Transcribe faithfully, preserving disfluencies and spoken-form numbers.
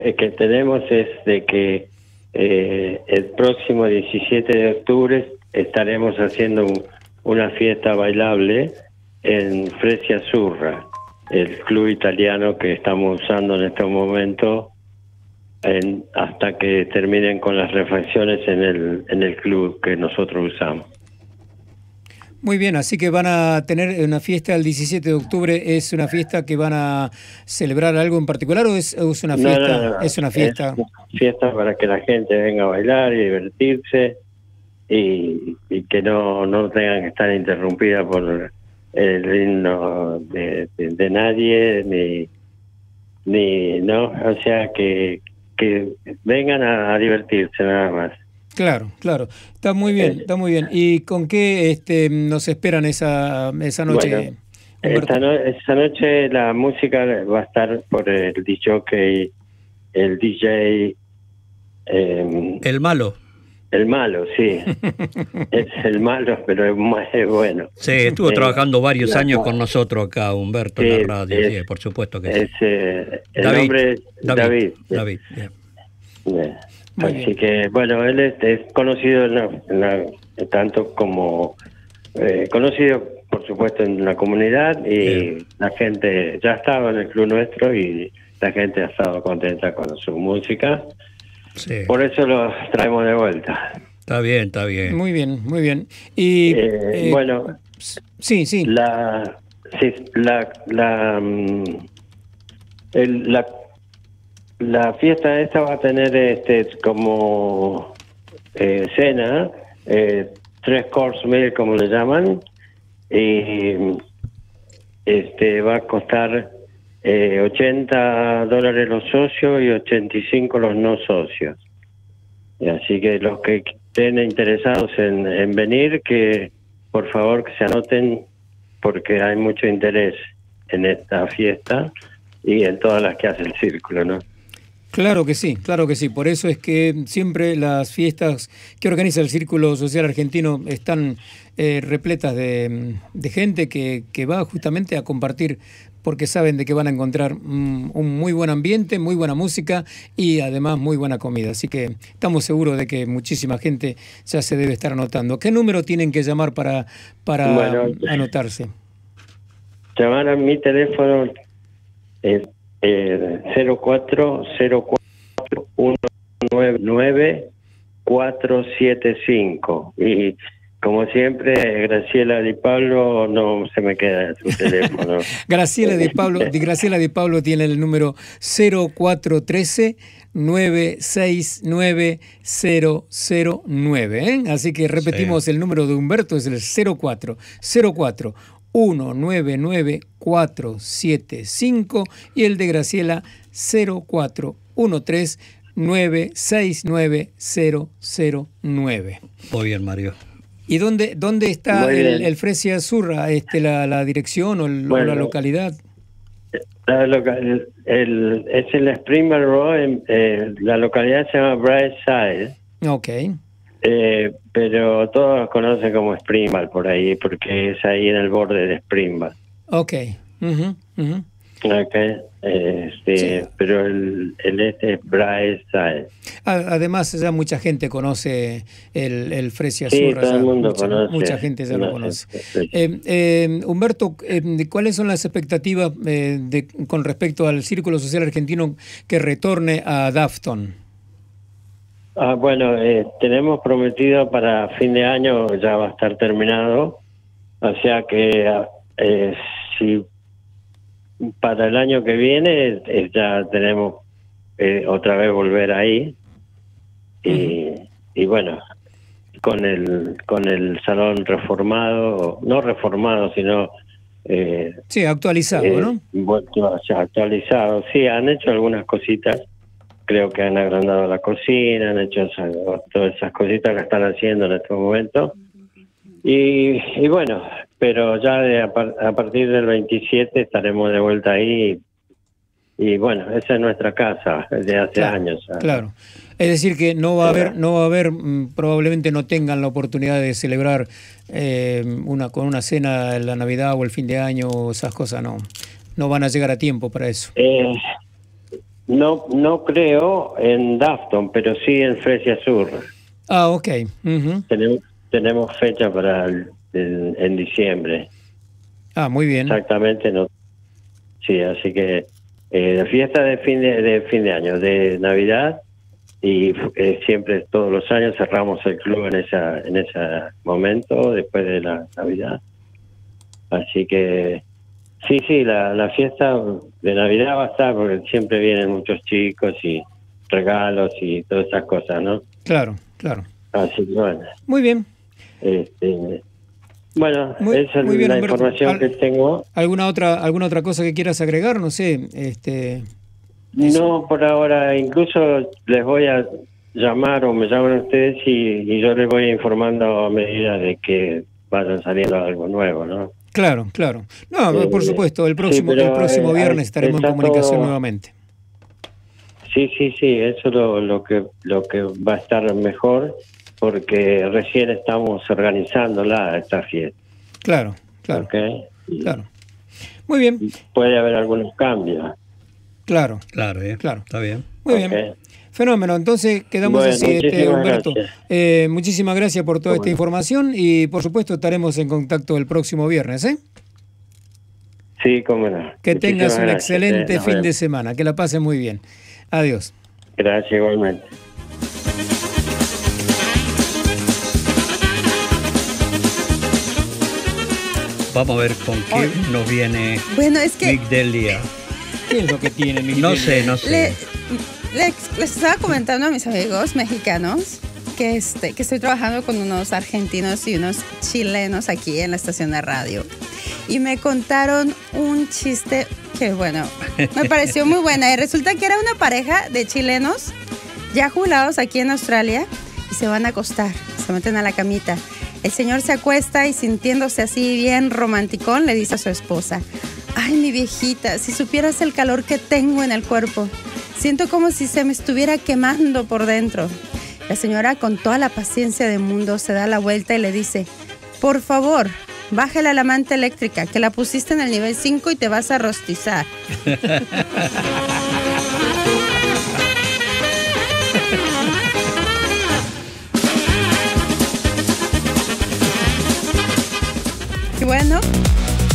eh, que tenemos es de que eh, el próximo diecisiete de octubre estaremos haciendo un, una fiesta bailable en Fresia Azzurra, el club italiano que estamos usando en este momento en, hasta que terminen con las refacciones en el, en el club que nosotros usamos. Muy bien, así que van a tener una fiesta el diecisiete de octubre. ¿Es una fiesta que van a celebrar algo en particular o es, o es una fiesta? No, no, no, es una fiesta. Es una fiesta para que la gente venga a bailar y divertirse y, y que no, no tengan que estar interrumpida por el himno de, de, de nadie, ni, ni, no, o sea, que, que vengan a, a divertirse nada más. Claro, claro. Está muy bien, está muy bien. ¿Y con qué este, nos esperan esa, esa noche? Bueno, esta, no, esta noche la música va a estar por el D J, el D J... Eh, el malo. El malo, sí. Es el malo, pero es, más, es bueno. Sí, estuvo eh, trabajando varios la, años con nosotros acá, Humberto, sí, en la radio. Es, Sí, por supuesto que es, sí. Eh, el David, nombre es David. David. David, yeah. Yeah. Así que, bueno, él es, es conocido en la, en la, tanto como eh, conocido, por supuesto, en la comunidad, y yeah. La gente ya estaba en el club nuestro y la gente ha estado contenta con su música. Sí. Por eso lo traemos de vuelta. Está bien, está bien. Muy bien, muy bien. Y eh, eh, bueno, sí, sí. La, sí, la, la, el, la La fiesta esta va a tener este como eh, cena, eh, tres course meal como le llaman, y este va a costar eh, ochenta dólares los socios y ochenta y cinco los no socios. Y así que los que estén interesados en, en venir, que por favor que se anoten, porque hay mucho interés en esta fiesta y en todas las que hace el círculo, ¿no? Claro que sí, claro que sí. Por eso es que siempre las fiestas que organiza el Círculo Social Argentino están eh, repletas de, de gente que, que va justamente a compartir, porque saben de que van a encontrar un, un muy buen ambiente, muy buena música y además muy buena comida. Así que estamos seguros de que muchísima gente ya se debe estar anotando. ¿Qué número tienen que llamar para, para bueno, anotarse? Llamar a mi teléfono. Eh, Eh, cero cuatro cero cuatro uno nueve nueve cuatro siete cinco y como siempre Graciela Di Pablo no se me queda su teléfono. Graciela Di Pablo, Graciela Di Pablo tiene el número cero cuatro uno tres nueve seis nueve cero cero nueve, ¿eh? Así que repetimos, sí. El número de Humberto es el cero cuatro cero cuatro uno nueve nueve cuatro siete cinco y el de Graciela cero cuatro uno tres nueve seis nueve cero cero nueve. Muy bien, Mario. ¿Y dónde dónde está el, el Fresia Azzurra, este, la, la dirección o, el, bueno, o la localidad? La loca el, el, es en la Springvale Road, en, eh, la localidad se llama Brightside. Ok. Eh, pero todos los conocen como Springvale por ahí, porque es ahí en el borde de Springvale. Ok. Uh-huh, uh-huh. Okay. Este, sí. Pero el, el este es Brightside. Además, ya mucha gente conoce el, el Fresia Azzurra. Sí, todo el mundo mucha, conoce. Mucha gente ya lo conoce. Eh, eh, Humberto, eh, ¿cuáles son las expectativas eh, de, con respecto al Círculo Social Argentino que retorne a Dafton? Ah, bueno, eh, tenemos prometido para fin de año ya va a estar terminado, o sea que eh, si para el año que viene eh, ya tenemos eh, otra vez volver ahí y, uh-huh. y bueno, con el con el salón reformado, no reformado sino eh, sí, actualizado, eh, ¿no? Bueno, actualizado, sí, han hecho algunas cositas. Creo que han agrandado la cocina, han hecho esas, todas esas cositas que están haciendo en este momento. Y, y bueno, pero ya de, a, par, a partir del veintisiete estaremos de vuelta ahí. Y, y bueno, esa es nuestra casa desde hace claro, años. ¿Sabes? Claro. Es decir que no va a haber, no va a haber, probablemente no tengan la oportunidad de celebrar eh, una con una cena en la Navidad o el fin de año o esas cosas, no. No van a llegar a tiempo para eso. Eh, no, no creo en Dafton, pero sí en Fresia Sur. Ah, ok. Uh-huh. Tenemos, tenemos fecha para el, el, en diciembre. Ah, muy bien. Exactamente, no. Sí, así que eh, fiesta de fin de, de fin de año, de Navidad, y eh, siempre todos los años cerramos el club en esa en ese momento después de la Navidad. Así que sí, sí, la, la fiesta de Navidad va a estar porque siempre vienen muchos chicos y regalos y todas esas cosas, ¿no? Claro, claro. Así que bueno. Muy bien. Este, bueno, Muy, esa es muy bien, la Humberto. información Al, que tengo. ¿Alguna otra alguna otra cosa que quieras agregar? No sé, este... No, por ahora, incluso les voy a llamar o me llaman ustedes y, y yo les voy informando a medida de que vayan saliendo algo nuevo, ¿no? Claro, claro. No, Eh, por supuesto, el próximo sí, pero, el próximo eh, viernes estaremos en está comunicación todo... nuevamente. Sí, sí, sí, eso es lo, lo que lo que va a estar mejor porque recién estamos organizándola, esta fiesta. Claro, claro. ¿Okay? Claro. Muy bien. Puede haber algunos cambios. Claro, Claro, eh. claro. Está bien. Muy Okay. bien. Fenómeno. Entonces quedamos Bueno, así, este, Humberto. Gracias. Eh, muchísimas gracias por toda Bueno. esta información y por supuesto estaremos en contacto el próximo viernes, ¿eh? Sí, cómo no. Que Muchísimas tengas un gracias, excelente eh. Nos fin vemos. de semana, que la pases muy bien. Adiós. Gracias igualmente. Vamos a ver con qué nos viene Bueno, es que Mick del día. ¿Qué es lo que tiene mi No sé, no le, sé. le- les estaba comentando a mis amigos mexicanos que, este, que estoy trabajando con unos argentinos y unos chilenos aquí en la estación de radio. Y me contaron un chiste que, bueno, me pareció muy buena. Y resulta que era una pareja de chilenos ya jubilados aquí en Australia y se van a acostar, se meten a la camita. El señor se acuesta y sintiéndose así bien romanticón le dice a su esposa: ay, mi viejita, si supieras el calor que tengo en el cuerpo. Siento como si se me estuviera quemando por dentro. La señora, con toda la paciencia del mundo, se da la vuelta y le dice: por favor, bájale a la manta eléctrica, que la pusiste en el nivel cinco y te vas a rostizar.